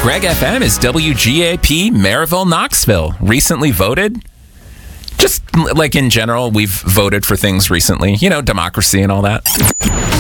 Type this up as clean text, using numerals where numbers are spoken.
Greg FM is WGAP Maryville, Knoxville. Recently voted. Just like in general, we've voted for things recently. You know, democracy and all that.